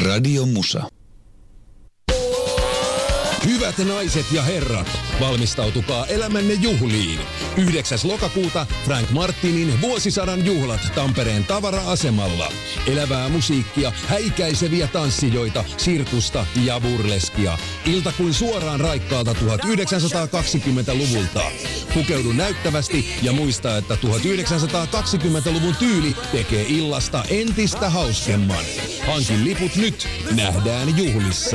Radio Musa. Hyvät naiset ja herrat, valmistautukaa elämänne juhliin. 9. lokakuuta Frank Martinin vuosisadan juhlat Tampereen tavara-asemalla. Elävää musiikkia, häikäiseviä tanssijoita, sirkusta ja burleskia. Ilta kuin suoraan raikkaalta 1920-luvulta. Pukeudu näyttävästi ja muista, että 1920-luvun tyyli tekee illasta entistä hauskemman. Hankin liput nyt, nähdään juhlissa.